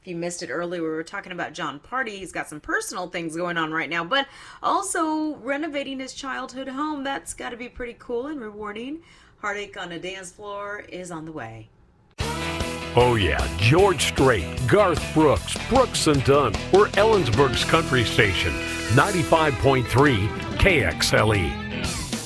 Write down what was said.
If you missed it earlier, we were talking about John Party. He's got some personal things going on right now, but also renovating his childhood home. That's got to be pretty cool and rewarding. Heartache on a Dance Floor is on the way. Oh yeah, George Strait, Garth Brooks, Brooks and Dunn. We're Ellensburg's country station, 95.3 KXLE.